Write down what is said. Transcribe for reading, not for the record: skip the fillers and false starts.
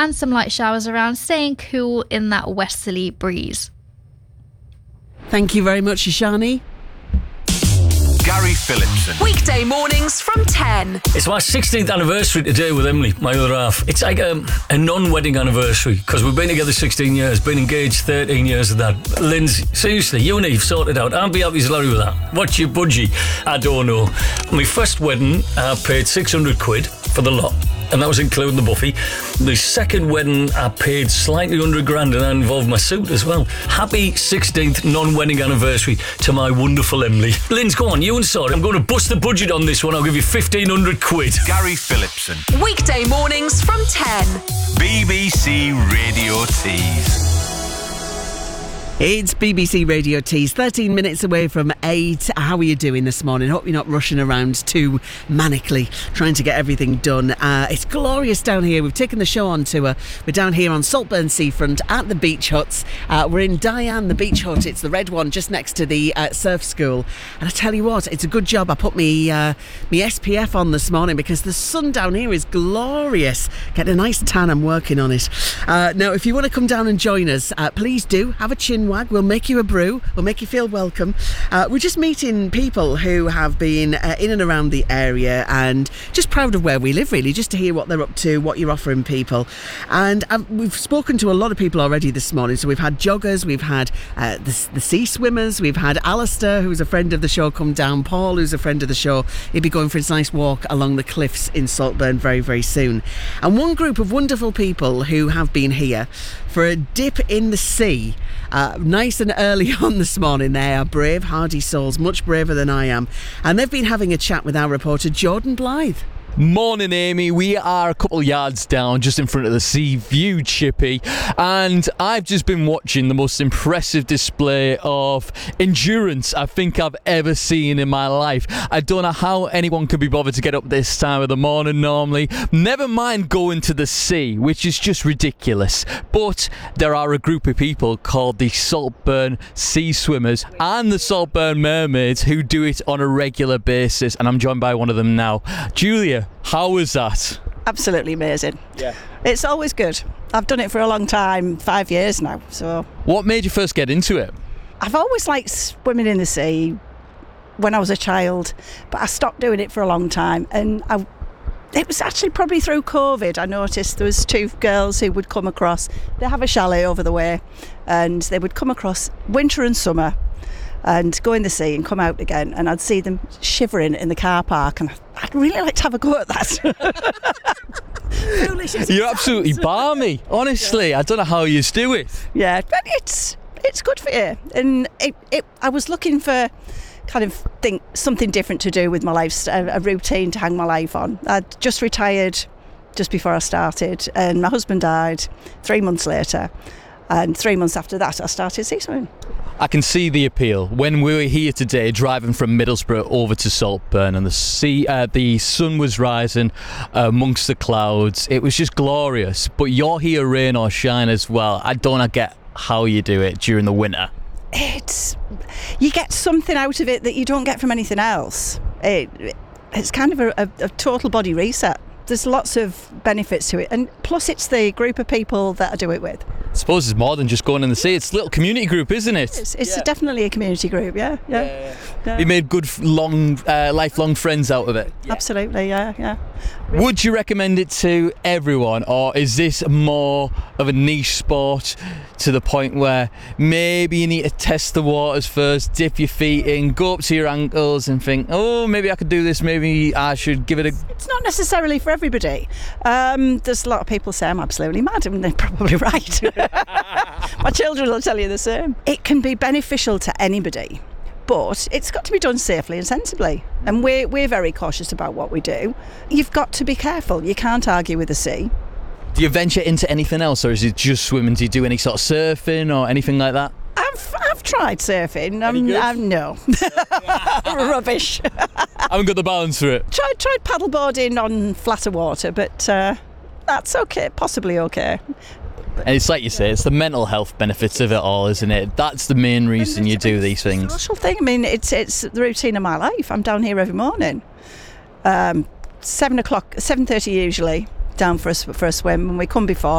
and some light showers around, staying cool in that westerly breeze. Thank you very much, Ishani. Gary Phillipson. Weekday mornings from 10. It's my 16th anniversary today with Emily, my other half. It's like a non-wedding anniversary because we've been together 16 years, been engaged 13 years of that. Lindsay, seriously, you and Eve sorted out. I'll be happy as Larry with that. What's your budgie? I don't know. My first wedding, I paid 600 quid for the lot, and that was including the buffet. The second wedding, I paid slightly under $1,000, and that involved my suit as well. Happy 16th non-wedding anniversary to my wonderful Emily. Linz, go on, you and Sorry. I'm going to bust the budget on this one. I'll give you 1,500 quid. Gary Phillipson. Weekday mornings from 10. BBC Radio Tees. It's BBC Radio Tees, 13 minutes away from 8. How are you doing this morning? Hope you're not rushing around too manically trying to get everything done. It's glorious down here. We've taken the show on tour. We're down here on Saltburn Seafront at the beach huts. We're in Diane, the beach hut. It's the red one just next to the surf school. And I tell you what, it's a good job I put me SPF on this morning because the sun down here is glorious. Get a nice tan, I'm working on it. Now, if you want to come down and join us, please do. Have a chin wag. We'll make you a brew. We'll make you feel welcome. We're just meeting people who have been in and around the area and just proud of where we live, really, just to hear what they're up to, what you're offering people. And we've spoken to a lot of people already this morning. So we've had joggers, we've had the sea swimmers, we've had Alistair, who's a friend of the show, come down, Paul, who's a friend of the show. He'll be going for his nice walk along the cliffs in Saltburn very, very soon. And one group of wonderful people who have been here for a dip in the sea, nice and early on this morning. They are brave, hardy souls, much braver than I am. And they've been having a chat with our reporter, Jordan Blythe. Morning, Amy. We are a couple of yards down, just in front of the Sea View Chippy, and I've just been watching the most impressive display of endurance I think I've ever seen in my life. I don't know how anyone could be bothered to get up this time of the morning normally, never mind going to the sea, which is just ridiculous. But there are a group of people called the Saltburn Sea Swimmers and the Saltburn Mermaids who do it on a regular basis, and I'm joined by one of them now. Julia, how was that? Absolutely amazing. Yeah. It's always good. I've done it for a long time, 5 years now. So what made you first get into it? I've always liked swimming in the sea when I was a child, but I stopped doing it for a long time. And it was actually probably through COVID. I noticed there was two girls who would come across. They have a chalet over the way, and they would come across winter and summer and go in the sea and come out again, and I'd see them shivering in the car park, and I'd really like to have a go at that. You're absolutely balmy, honestly. Yeah. I don't know how you do it. Yeah, but it's good for you. And I was looking for something different to do with my life, a routine to hang my life on. I'd just retired just before I started, and my husband died 3 months later. And 3 months after that, I started sea swimming. I can see the appeal. When we were here today, driving from Middlesbrough over to Saltburn, and the sun was rising amongst the clouds. It was just glorious. But you're here, rain or shine, as well. I don't get how you do it during the winter. You get something out of it that you don't get from anything else. It's kind of a total body reset. There's lots of benefits to it, and plus it's the group of people that I do it with. I suppose it's more than just going in the sea. It's a little community group, isn't it? It's definitely a community group, yeah. You made good, lifelong friends out of it. Absolutely, yeah. Would you recommend it to everyone, or is this more of a niche sport to the point where maybe you need to test the waters first, dip your feet in, go up to your ankles and think, oh, maybe I could do this, maybe I should give it a... It's not necessarily for everybody. There's a lot of people say I'm absolutely mad, and they're probably right. My children will tell you the same. It can be beneficial to anybody, but it's got to be done safely and sensibly, and we're very cautious about what we do. You've got to be careful. You can't argue with the sea. Do you venture into anything else, or is it just swimming? Do you do any sort of surfing or anything like that? I've tried surfing. No. Rubbish. I haven't got the balance for it. Tried paddleboarding on flatter water, but that's okay, possibly okay. And it's like you say, it's the mental health benefits of it all, isn't it? That's the main reason you do these things. It's a social thing. I mean, it's the routine of my life. I'm down here every morning. 7:30 usually, down for a swim, and we come before.